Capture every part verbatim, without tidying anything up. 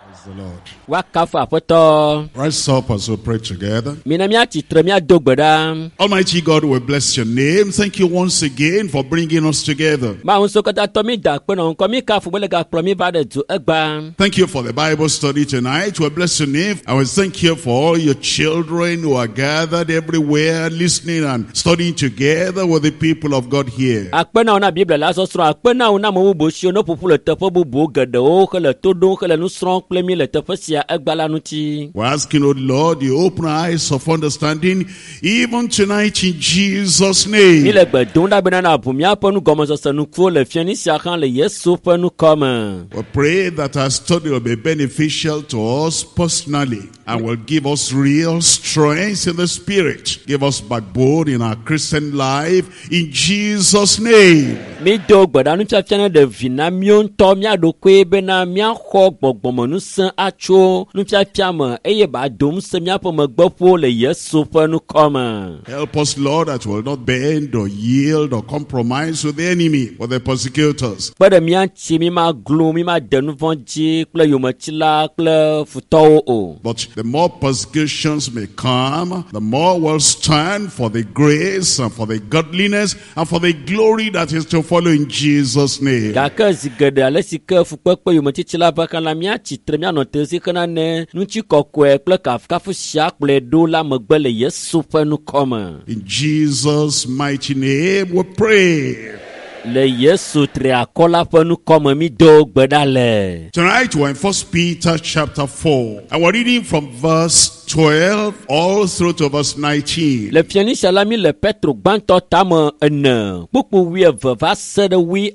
Praise the Lord. Wakafa poto. Rise up as we pray together. Minamia titremia dogbeda. Almighty God, we bless your name. Thank you once again for bringing us together. Ma unsokota tomi da peno komi ka fubelega promi vade to egba. Thank you for the Bible study tonight. We bless your name. I will thank you for all your children who are gathered everywhere, listening and studying together with the people of God here. Akpena ona Bible la so sro akpena ona mo bo shi no pupu le tepo bubu gede o kele todo kele nu sro plemi le tepo sia egbala nuti. We're asking, oh Lord, you open eyes of understanding even tonight in Jesus' name. Ile gbedunda benana bumia ponu gomo so sanu ku le fiani sia kan le Yesu penu come. We pray that our study will be beneficial to us personally and will give us real strength in the spirit. Give us backbone in our Christian life in Jesus' name. Mi do gbeda nu fiafiane de vina mion to mia do kwe bena mia kho gbogbomo nu san acho nu fiafiame eye ba dom se mia po megbopo le Yesu penu come. Help us, Lord, that we will not bend or yield or compromise with the enemy or the persecutors. Bada mia chi mi ma glo mi ma denu vonji kle yomachila kle futo o. But the more persecutions may come, the more we'll stand for the grace and for the godliness and for the glory that is to follow in Jesus' name. Daka zigede alesika fukpekpe yomachichila baka la mia chitre mia no tezi kana ne nuchi kokwe kle kafkafu sia kle do la megbele Yesu penu come. In Jesus' mighty name we pray. Le Yesu tre akola penu come mi do gbedale. Tonight we're in First Peter chapter four and we're reading from verse twelve all through to verse nineteen. Le piani salami le Petro gbanto tamo ene pupu wi va sede wi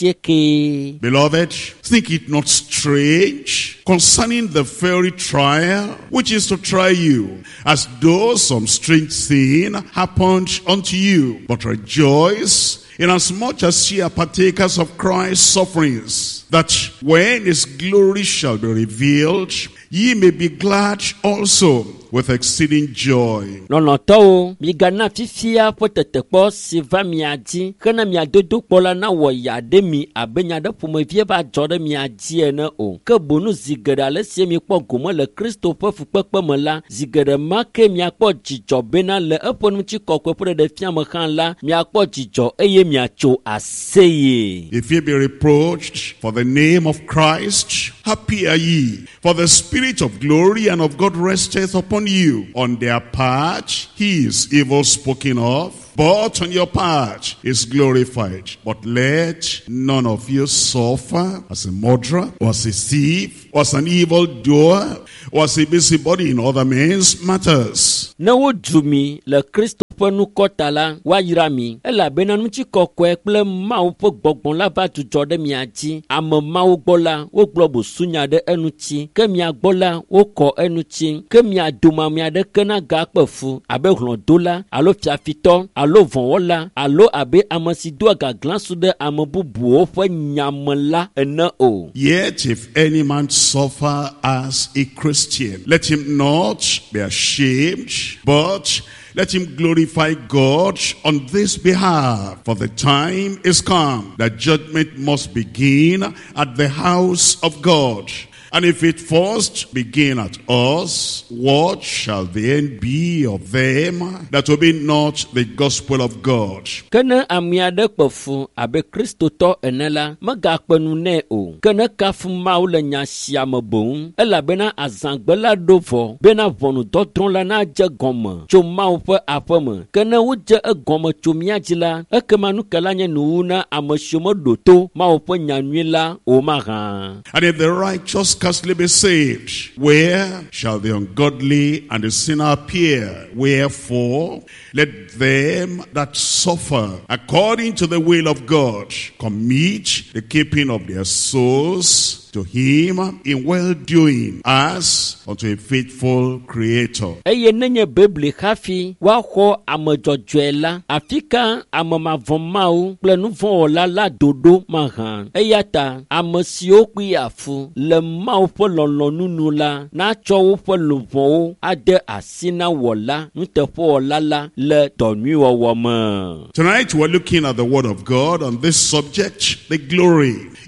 asieke. Beloved, think it not strange concerning the fiery trial which is to try you, as though some strange thing happened unto you. But rejoice inasmuch as ye are partakers of Christ's sufferings, that when his glory shall be revealed, ye may be glad also with exceeding joy. No no to mi gana fifia potete po siva miadi kana mi adodo pola na wo yade mi abenya da pomo vie ba jode mi adi ene o ke bonu zigada le sie mi po gomo le Kristo po fukpekpe me la zigada ma ke mi akpo jijo bena le eponu chi kokwe po de fiam kan la mi akpo jijo eye mi acho aseye. If ye be reproached for the name of Christ, happy are ye, for the Spirit of glory and of God resteth upon you. On their part he is evil spoken of, but on your part is glorified. But let none of you suffer as a murderer, or as a thief, or as an evildoer, or as a busybody in other men's matters. Na wo dumi le Kristo penu kotala wa yirami ela bena nuchi kokwe kple mawo po gbogbon la va tu jode mi aji am mawo gbola wo gbobo sunya de enuchi ke mi agbola wo ko enuchi ke mi aduma mi ade kana ga pefu abe hlon dola alo fiafito alo vonwola alo abe amasido aga glansu de amabubu o fe nyamla ena o. Yet if any man suffer as a Christian, let him not be ashamed, but let him glorify God on this behalf. For the time is come that judgment must begin at the house of God. And if it first begin at us, what shall the end be of them that obey not the gospel of God? Kene amiade kpofu abe Kristo to enela maga kpenu ne o. Kene kafu mawu le nya siame bon. Ela bena azangbela dovo. Bena vonu dodron la na je gome. Tso mawu pe apeme. Kene wu je e gome tso miadzi la. Ekema nu kela nye nu na amesiome doto. Mawu pe nyanui la o maran. And if the righteous scarcely be saved, where shall the ungodly and the sinner appear? Wherefore, let them that suffer according to the will of God commit the keeping of their souls to him in well-doing as unto a faithful creator. Eye nenye Bible hafi wa ho amojojoela afika amamavomau plenu vola la dodo mahan eyata amosio kwiafu le mau pololo nunula na chowo poluvon ade asina wola ntefo lala le donu woma. Tonight we're looking at the word of God on this subject, the glory.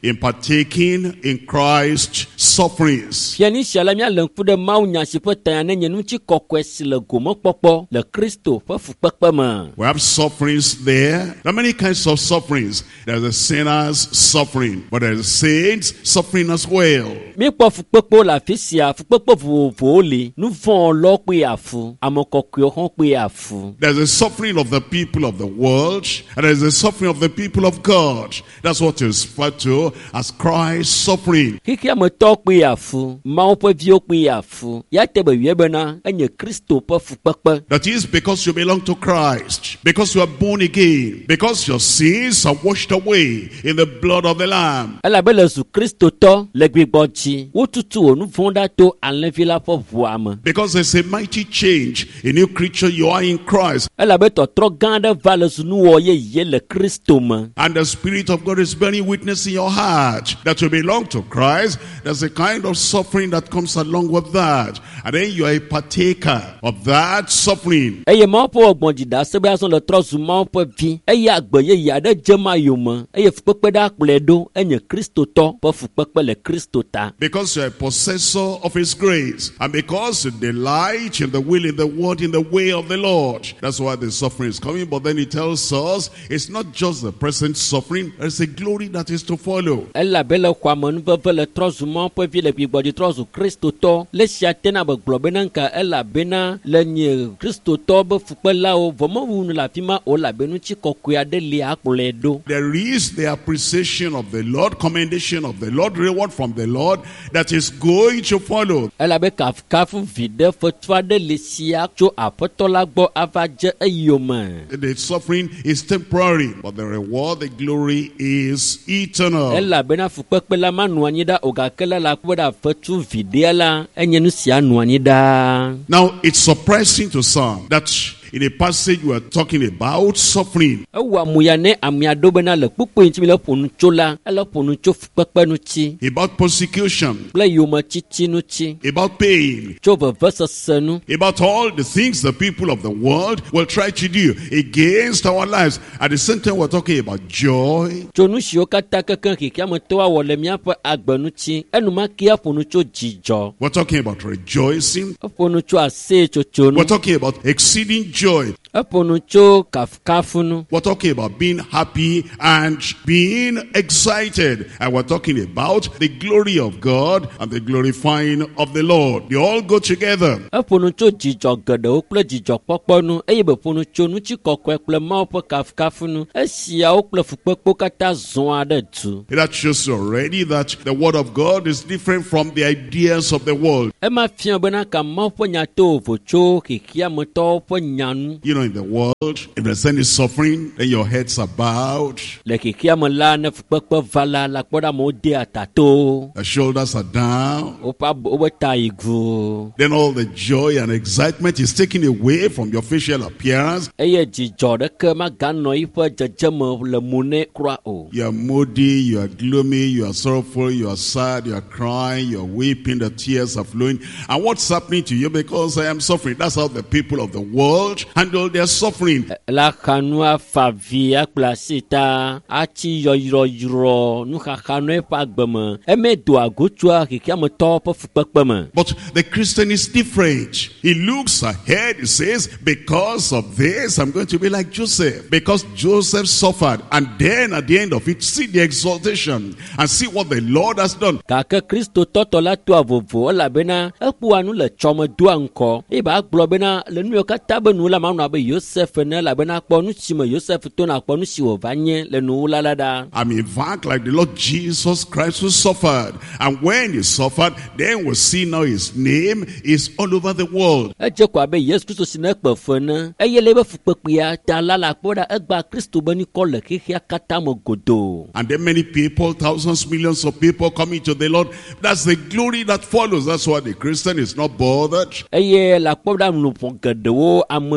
in partaking in Christ's sufferings. Fiani siala mia lengku de mau nya si pe tan ne nyenu chi kokwe si le gomo popo le Kristo pe fukpekpe ma. We have sufferings there. There are many kinds of sufferings. There's a sinner's suffering, but there's a saint's suffering as well. Mi po fukpekpe la fisia fukpekpe vovo le nu von lo pe afu amokokyo hon pe afu. There's a suffering of the people of the world, and there's a suffering of the people of God. That's what is referred to as Christ's suffering. Kiki amoto pe afu mau pe vio pe afu ya te be wiebena enye Kristo pe fukpekpe. That is because you belong to Christ, because you are born again, because your sins are washed away in the blood of the Lamb. Ela bele su Kristo to le gbigboji wotutu onu fonda to anlevila po voame. Because there's a mighty change, a new creature you are in Christ. Ela be to tro ganda vale su nu oye ye le Kristo ma. And the Spirit of God is bearing witness in your heart that you belong to Christ. There's a kind of suffering that comes along with that. And then you are a partaker of that suffering. Eye ma po ogbonji da sebe ason le tro su ma po vi. Eye agboye ya de jema yoma. Eye fukpekpe da akpledo enye Kristo to po fukpekpe le Kristo ta. Because you are a possessor of His grace. And because you delight in the will, in the word, in the way of the Lord. That's why the suffering is coming. But then He tells us it's not just the present suffering. There's a glory that is to follow. Ela bele kwa monu veve le tro su ma po vi le gbigboji tro su Kristo to. Le sia tena be globenanka ela bena le nye Kristo to be fukpe la o vomo wunu la fima o la benu chi kokwe ade le akpledo. There is the appreciation of the Lord, commendation of the Lord, reward from the Lord that is going to follow. Ela be kaf kafu vide fotwa de le sia cho apotola gbo avaje eyoma. The suffering is temporary, but the reward, the glory is eternal. Ela bena fukpekpe la manuanyi da ogakela la kweda fotu vide la enyenu sia nuanyi da. Now, it's surprising to some that in a passage we are talking about suffering, Ewa muyane amiado bena le kpukpu ntimi le ponu chola ele ponu cho fukpekpe nu chi about persecution, ble yoma chichi nu chi about pain, cho veve sesenu about all the things the people of the world will try to do against our lives. At the same time, we're talking about joy. cho nu shio kata keke kikia meto wa wole miape agbenu chi enuma kia ponu cho jijo We're talking about rejoicing. ponu cho ase cho chonu We're talking about exceeding joy. ponu cho kafkafunu. We're talking about being happy and being excited. And we're talking about the glory of God and the glorifying of the Lord. They all go together. Ponu cho jijo gede o kple jijo kpɔkpɔnu eye be ponu cho nu chi kɔkɔe kple mawo ƒe kafukafunu esiawo kple fukpekpewo katã zɔa ɖe tu. That shows you already that the word of God is different from the ideas of the world. Ema fia bena ka mawo ƒe nya to vo tso xexia metɔwo ƒe nyanu. You know, in the world, if there's any suffering, then your heads are bowed, Le xexia me la ne fukpekpe va la la kpɔ ɖe amewo de atato. the shoulders are down. Woƒe abo woƒe ta yi gu. Then all the joy and excitement is taken away from your facial appearance. Eye dzidzɔ ɖeke maganɔ yiƒe dzedzeme le mo nɛ kura o. You are moody, you are gloomy, you are sorrowful, you are sad, you are crying, you are weeping, the tears are flowing. And what's happening to you? Because I am suffering. That's how the people of the world handle their suffering. La xanua fa vi akple asi ta atsi yɔyrɔyrɔ nuxaxanu eƒe agbeme eme do agotua xexia metɔwo ƒe fukpekpe me. But the Christian is different. He looks ahead, he says, because of this, I'm going to be like Joseph. Because Joseph suffered. And then at the end of it, see the exaltation and see what the Lord has done. Gake Kristo tɔtɔ la to avovo elabena ekpɔa nu le tsɔme doa ŋkɔ. Eba gblɔ bena le nu yiwo katã be nu la manɔ abe Yosef ene elabena kpɔ nu si me Yosef to na kpɔ nu si wòva nye le nuwo la la ɖa. I mean, in fact, like the Lord Jesus Christ who suffered. And when he suffered, then we see now his name is all over the world. Edze ko abe Yesu Kristo si ne kpe fe ne eye le ebe fukpekpea ta la la kpɔ ɖa egba Kristo be nikɔ le xexea katã me godo. And then many people, thousands, millions of people coming to the Lord. That's the glory that follows. That's why the Christian is not bothered. Eye la kpɔ ɖa nuƒo geɖewo ame million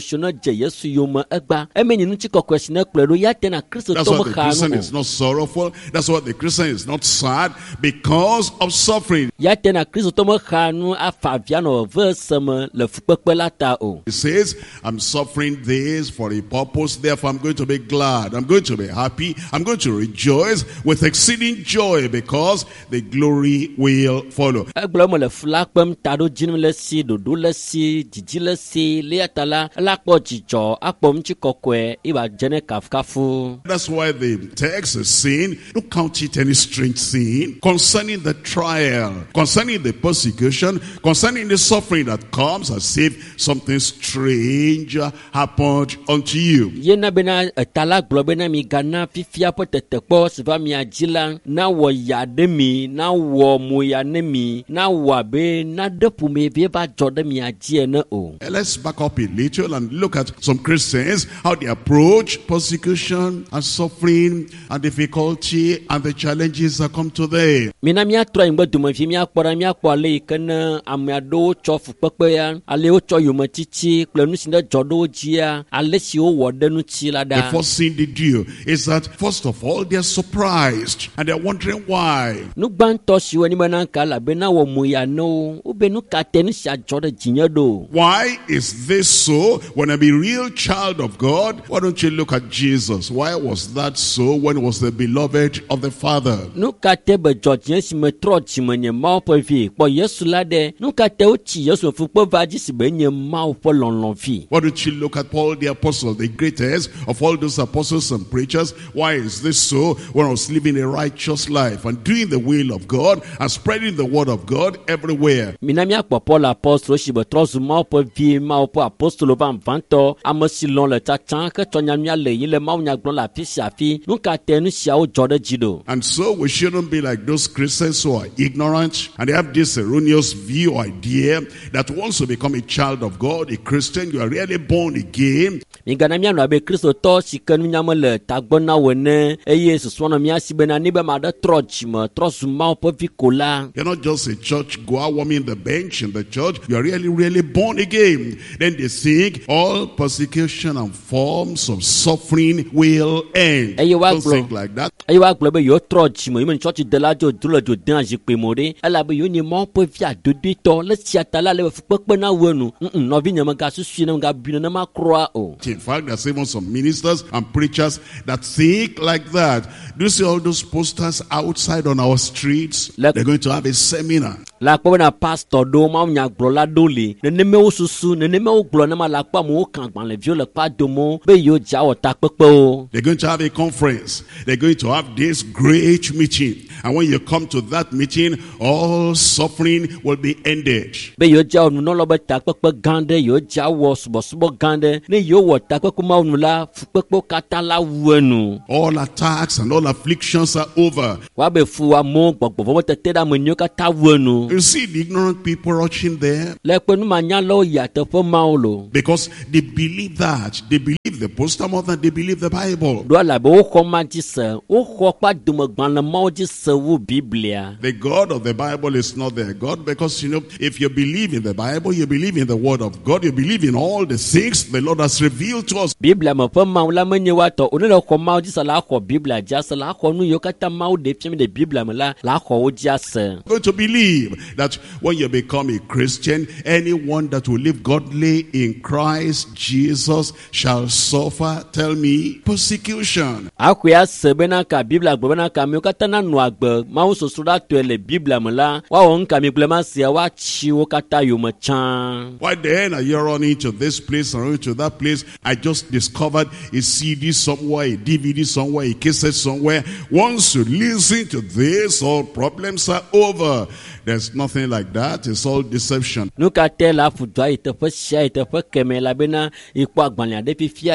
mesiona dze Yesu yome egba. Eme nyinu tsi kɔkɔe si ne kplɔe ɖo ya tena Kristo That's tɔ why the mexa Christian nu is not sorrowful. That's why the Christian is not sad because of suffering. ya tena Kristo tɔ mexa nu afa avia nɔ ve seme le fukpekpe la ta o. He says, I'm suffering this for a purpose, therefore I'm going to be glad. I'm going to be happy. I'm going to rejoice with exceeding joy because the glory will follow. Egblɔ me le fula kpem taɖo dzinim le si ɖoɖo le si dzidzi le si lia ta la ela kpɔ dzidzɔ akpɔ ŋuti kɔkɔe iba dze ne kafukafu. That's why the text is saying, don't count it any strange thing concerning the trial, concerning the persecution, concerning the suffering that comes, as if something strange happened unto you. Yena bena eta la gblɔ bena mi gana fifia ƒe tetekpɔ si va mia dzi la na wɔ ya ɖe mi, na wɔ moya ne mi, na wɔ abe na ɖe ƒomevie va dzɔ ɖe mia dzi ene o. Let's back up a little and look at some Christians, how they approach persecution and suffering and difficulty and the challenges that come to them. Mina miatrɔ anyigbe domevi miakpɔ ɖa miakpɔ ale yi ke ne ame aɖewo tsɔ fukpekpe ya, ale wotsɔ yometiti kple nu si ne dzɔ ɖe wo dzia, ale si wowɔ ɖe ŋuti la The ɖa. first thing they do is that, first of all, they're surprised and they're wondering why. Nugbãtɔ siwo ni bena ka elabena wɔ moya ne wo, wobe nu ka te nu sia dzɔ ɖe dzinye ɖo. Why is this so? When I'm a real child of God, why don't you look at Jesus? Why was that so when he was the beloved of the Father? Nu ka te be dzɔ dzinye si me trɔ dzime nye Mawu ƒe vi kpɔ Yesu la ɖe. Nu ka te wotsi Yesu fukpe va dzi si be nye Mawu ƒe lɔlɔ̃vi. Why don't you look at Paul the apostle, the greatest of all those apostles and preachers? Why is this so when I was living a righteous life and doing the will of God and spreading the word of God everywhere? Mina miakpɔ Paul apostolo si be trɔ zu Mawu ƒe vi, Mawu ƒe apostolo va vantɔ, ame si lɔ̃ le tsatsã ke tsɔ nyamia le yi le Mawu nya gblɔm le afi sia afi. Nu ka te nu siawo dzɔ ɖe dzi ɖo. And so we shouldn't be like those Christians who are ignorant and they have this erroneous view or idea that once you become a child of God, a Christian, you are really born again. Migana mianɔ abe Kristotɔ si ke nunyame le tagbɔ na wo ene eye susua nɔ mia si bena ne be ame aɖe trɔ dzime trɔ zu Mawu ƒe vi ko la. You're not just a church goer warming the bench in the church. You are really, really born again. Then they think all persecution and forms of suffering will end. Eye wa Don't think gblɔ like that. eye wa gblɔ be yewo trɔ dzime yime tsɔtsi de la dzo dro le dzo de zikpui mo ɖe elabe yewo nye Mawu ƒe vi adodoetɔ le sia ta la le fukpekpe na wo nu. Mm nɔvi nye megasusui ne megabui nenema kroa o. In fact, there's even some ministers and preachers that think like that. Do you see all those posters outside on our streets? Like- They're going to have a seminar. La kpɔ bena pastor ɖewo Mawu nyagblɔla ɖewo li neneme wo susu neneme wo gblɔ ne ma la kpɔ amewo kan agbalẽviwo le kpa domo be yewo dza wɔ takpekpewo. They're going to have a conference. They're going to have this great meeting. And when you come to that meeting, all suffering will be ended. Be yewo dza wɔ nunɔlɔ be takpekpe gã ɖe yewo dza wɔ subɔsubɔ gã ɖe ne yewo wɔ takpekpe mawo nu la fukpekpewo katã la wu enu. All attacks and all afflictions are over. Woabe fu amewo gbɔgbɔvɔ be tete ɖe ame nyiwo katã wu enu. You see the ignorant people rushing there Le kpe numanyalawo yi teƒe mawo lo. because they believe that. They believe the poster more than they believe the Bible. Ɖo elabe woxɔ ma dzi se, woxɔ kpa domegbalẽ mawo dzi se wu Biblia. The God of the Bible is not their God because, you know, if you believe in the Bible, you believe in the Word of God, you believe in all the things the Lord has revealed to us. Biblia me ƒe mawu la menye woatɔ o ne le xɔ mawo dzi se la xɔ Biblia dzi ase la xɔ nu yiwo katã mawu ɖe fia mi ɖe Biblia me la la xɔ wo dzi ase. You're going to believe that when you become a Christian, anyone that will live godly in Christ Jesus shall suffer, tell me, persecution. Axɔe ase bena ka Biblia gblɔ bena ka miwo katã nanɔ agbe mawu soso ɖa tɔe le Biblia me la woawɔ nu ka mi gblẽ ma sia woatsi wo katã yome tsã. Why then are you running to this place and running to that place? I just discovered a C D somewhere, a D V D somewhere, a cassette somewhere. Once you listen to this, all problems are over. There's nothing like that. It's all deception. Nu ka te la fu dɔ yi teƒe sia yi teƒe kemɛ la bena ikpɔ agbalẽ aɖe fifia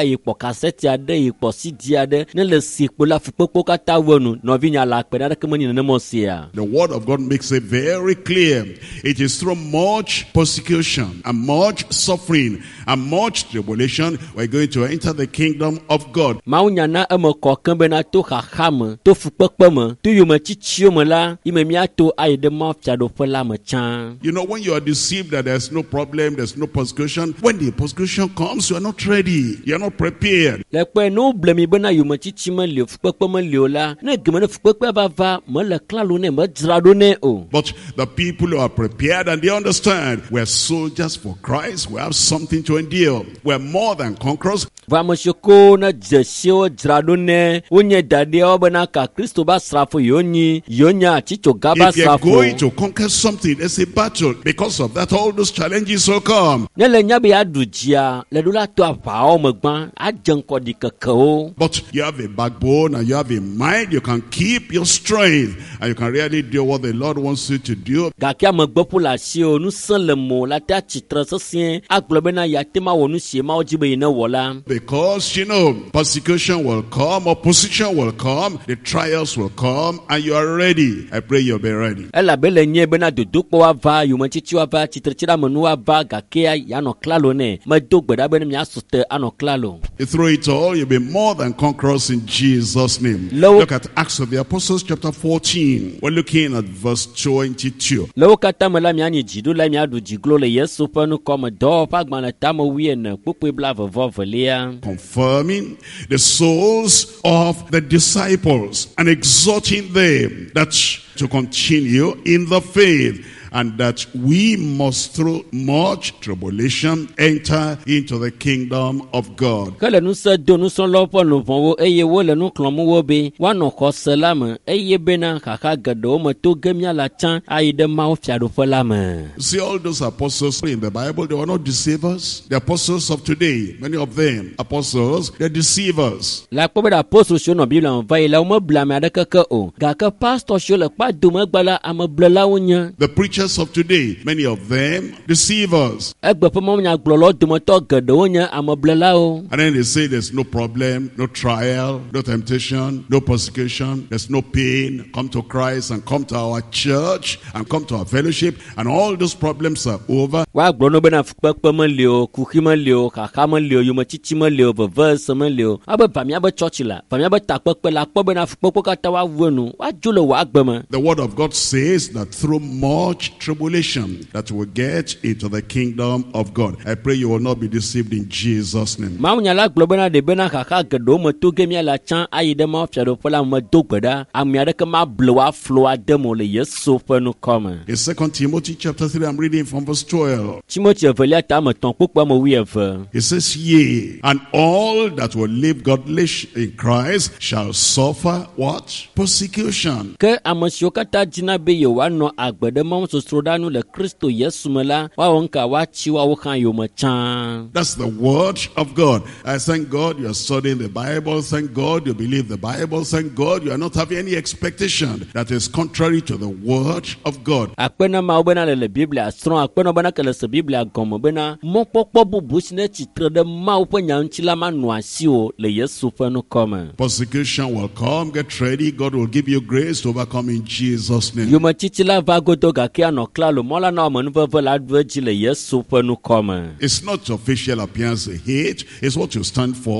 yi kpɔ kaseti aɖe yi kpɔ C D aɖe ne le si kpo la fukpekpo katã wɔnu nɔvinya la akpɛ ɖe keme ni nenema sia. The word of God makes it very clear. It is through much persecution and much suffering and much tribulation we're going to enter the kingdom of God. Mawu nya na eme kɔ keŋ bena to xaxa me, to fukpekpe me, to yome tsitsiwo me la, ime miato ayi ɖe ma fiaɖoƒe la me tsã. You know, when you are deceived that there's no problem, there's no persecution, when the persecution comes, you are not ready. You are not prepared. Le kpe ne wo ble mi bena yome tsitsi me li o, fukpekpe me li o la, ne geme ne fukpekpe va va, me le klalo ne, me dzra ɖo ne o. But the people who are prepared and they understand, we're soldiers for Christ, we have something to endure. We're more than conquerors. Va me shoko na dzesiwo dzra ɖo ne, wonye daɖewo bena ka Kristo ba srafo yonyi, yonya tsitsoga ba If you're srafo. going to conquer something, there's a battle. Because of that, all those challenges will come. Ne le nya be aɖu dzia, le ɖo la to aʋawo me gbã, adze ŋkɔ ɖi kekewo. But you have a backbone and you have a mind, you can keep your strength and you can really do what the Lord wants you to do. Gake amegbeƒo le asi o, nu sẽ le mo la te atsitre sesĩe, agblɔ bena ya te ma wɔ nu sie mawo dzi be yi ne wɔ la. Because, you know, persecution will come, opposition will come, the trials will come, and you are ready. I pray you'll be ready. Elabe le nye bena dodokpɔ wa va, yometsitsi wa va, tsitretsidamenu wa va, gake yanɔ klalo ne, medo gbe ɖa bena miasu te anɔ klalo. Through it all, you'll be more than conquerors in Jesus' name. Lo- Look at Acts of the Apostles chapter fourteen. We're looking at verse twenty-two. Le wo katã me la mianyi dziɖo la miaɖu dziglo le Yesu ƒe nukɔme dɔwɔƒe agbalẽ tame wuiene kpukpui blaeve-vɔ velia. Confirming the souls of the disciples and exhorting them that to continue in the faith, and that we must through much tribulation enter into the kingdom of God. Ke le nusẽ do nusrɔ̃lawo ƒe luvɔwo eye wole nu xlɔm wo be woanɔ xɔse la me eye bena xaxa geɖewo me to ge mia la tsã ayi ɖe Mawu fiaɖoƒe la me. See, all those apostles in the Bible, they were not deceivers. The apostles of today, many of them, apostles, they're deceivers. La kpɔ be ɖe apostol siwo nɔ Biblia me va yi la womebla ame aɖeke ke o, gake pastor siwo le kpa dome gbe la ameblélawo nye. The preachers of today, many of them, deceivers. Egbe ƒe mawunyagblɔlawo dometɔ geɖewo nye ameblélawo. And then they say there's no problem, no trial, no temptation, no persecution, there's no pain. Come to Christ and come to our church and come to our fellowship, and all those problems are over. Woagblɔ no bena fukpekpe meli o, kuxi meli o, xaxa meli o, yometsitsi meli o, vevese meli o. Abe va miabe tsɔtsi la, va miabe takpekpe la, kpɔ bena fukpekpe katã woawu enu, woadzo le wò agbe me. The word of God says that through much tribulation that will get into the kingdom of God. I pray you will not be deceived in Jesus' name. Mawunyala gblɔ bena ɖe bena xaxa geɖewo me to ge mia la tsã ayi ɖe Mawu fiaɖoƒe la me do gbe ɖa, ame aɖeke mable woaflo ade mo le Yesu ƒe nukɔme. In Second Timothy chapter three, I'm reading from verse twelve. Timothy evelia tame tɔn kpukpua me wuieve. It says, yea, and all that will live godly in Christ shall suffer what? Persecution. Ke ame siwo katã dzina be yewoanɔ agbe ɖe mawusosroɖanu le Kristo Yesu me la, woawɔ ŋka woatsi woawo hã yome tsã. That's the word of God. I thank God you are studying the Bible. Thank God you believe the Bible. Thank God you are not having any expectation that is contrary to the word of God. Akpena mawo bena le le Biblia srɔ̃, akpena bena ke le se Biblia gɔme bena mɔkpɔkpɔ bubu si ne tsitre ɖe Mawu ƒe nya ŋuti la manɔ asi o le Yesu ƒe nukɔme. Persecution will come. Get ready. God will give you grace to overcome in Jesus' name. Yometsitsi la va godo gake anɔ klalo, mɔ la na ame nuveve la ɖu edzi le Yesu ƒe nukɔme. It's not your facial appearance they hate. It's what you stand for.